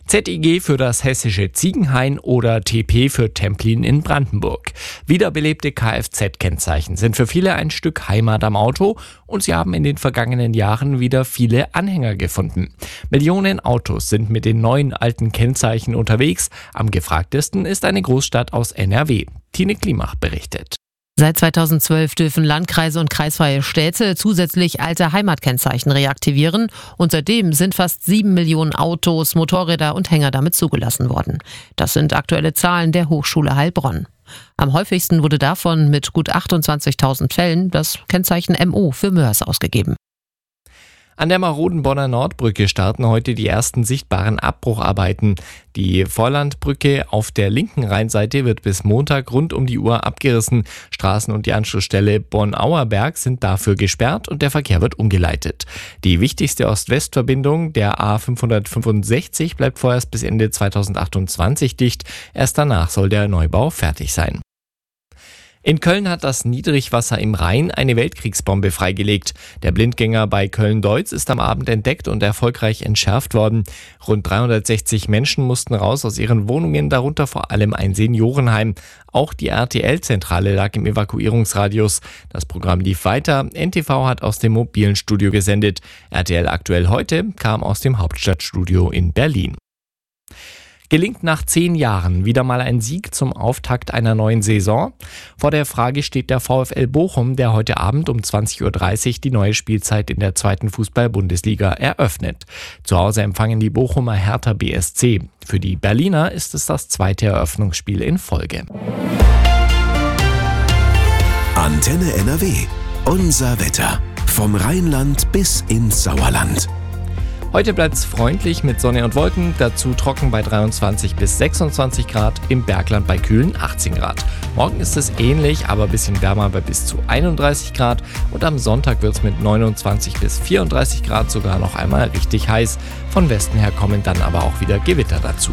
ZIG für das hessische Ziegenhain oder TP für Templin in Brandenburg. Wiederbelebte Kfz-Kennzeichen sind für viele ein Stück Heimat am Auto und sie haben in den vergangenen Jahren wieder viele Anhänger gefunden. Millionen Autos sind mit den neuen alten Kennzeichen unterwegs. Am gefragtesten ist eine Großstadt aus NRW. Tine Klimach berichtet. Seit 2012 dürfen Landkreise und kreisfreie Städte zusätzlich alte Heimatkennzeichen reaktivieren und seitdem sind fast 7 Millionen Autos, Motorräder und Hänger damit zugelassen worden. Das sind aktuelle Zahlen der Hochschule Heilbronn. Am häufigsten wurde davon mit gut 28.000 Fällen das Kennzeichen MO für Mörs ausgegeben. An der maroden Bonner Nordbrücke starten heute die ersten sichtbaren Abbrucharbeiten. Die Vorlandbrücke auf der linken Rheinseite wird bis Montag rund um die Uhr abgerissen. Straßen und die Anschlussstelle Bonn-Auerberg sind dafür gesperrt und der Verkehr wird umgeleitet. Die wichtigste Ost-West-Verbindung, der A565, bleibt vorerst bis Ende 2028 dicht. Erst danach soll der Neubau fertig sein. In Köln hat das Niedrigwasser im Rhein eine Weltkriegsbombe freigelegt. Der Blindgänger bei Köln-Deutz ist am Abend entdeckt und erfolgreich entschärft worden. Rund 360 Menschen mussten raus aus ihren Wohnungen, darunter vor allem ein Seniorenheim. Auch die RTL-Zentrale lag im Evakuierungsradius. Das Programm lief weiter. NTV hat aus dem mobilen Studio gesendet. RTL aktuell heute kam aus dem Hauptstadtstudio in Berlin. Gelingt nach 10 Jahren wieder mal ein Sieg zum Auftakt einer neuen Saison? Vor der Frage steht der VfL Bochum, der heute Abend um 20.30 Uhr die neue Spielzeit in der 2. Fußball-Bundesliga eröffnet. Zu Hause empfangen die Bochumer Hertha BSC. Für die Berliner ist es das zweite Eröffnungsspiel in Folge. Antenne NRW. Unser Wetter. Vom Rheinland bis ins Sauerland. Heute bleibt es freundlich mit Sonne und Wolken, dazu trocken bei 23 bis 26 Grad, im Bergland bei kühlen 18 Grad. Morgen ist es ähnlich, aber ein bisschen wärmer bei bis zu 31 Grad und am Sonntag wird es mit 29 bis 34 Grad sogar noch einmal richtig heiß. Von Westen her kommen dann aber auch wieder Gewitter dazu.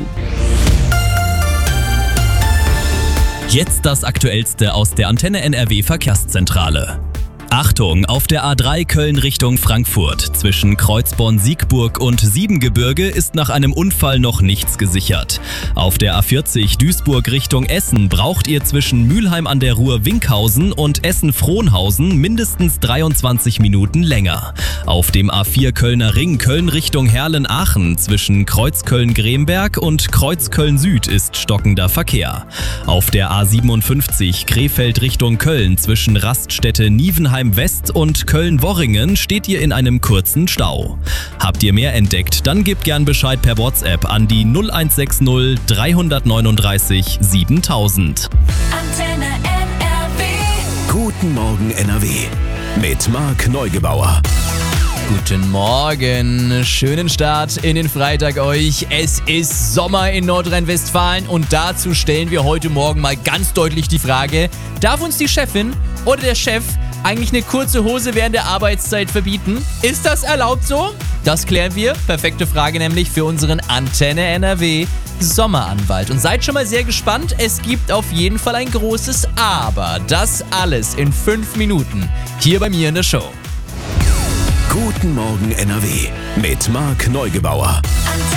Jetzt das Aktuellste aus der Antenne NRW Verkehrszentrale. Achtung, auf der A3 Köln Richtung Frankfurt. Zwischen Kreuzborn-Siegburg und Siebengebirge ist nach einem Unfall noch nichts gesichert. Auf der A40 Duisburg Richtung Essen braucht ihr zwischen Mülheim an der Ruhr-Winkhausen und Essen-Frohnhausen mindestens 23 Minuten länger. Auf dem A4 Kölner Ring Köln Richtung Herlen-Aachen zwischen Kreuzköln-Gremberg und Kreuzköln-Süd ist stockender Verkehr. Auf der A57 Krefeld Richtung Köln zwischen Raststätte-Nievenheim West und Köln-Worringen steht ihr in einem kurzen Stau. Habt ihr mehr entdeckt, dann gebt gern Bescheid per WhatsApp an die 0160 339 7000. Antenne NRW. Guten Morgen NRW. Mit Marc Neugebauer. Guten Morgen, schönen Start in den Freitag euch. Es ist Sommer in Nordrhein-Westfalen und dazu stellen wir heute Morgen mal ganz deutlich die Frage, darf uns die Chefin oder der Chef eigentlich eine kurze Hose während der Arbeitszeit verbieten? Ist das erlaubt so? Das klären wir. Perfekte Frage nämlich für unseren Antenne NRW Sommeranwalt. Und seid schon mal sehr gespannt, es gibt auf jeden Fall ein großes Aber. Das alles in 5 Minuten hier bei mir in der Show. Guten Morgen NRW mit Marc Neugebauer.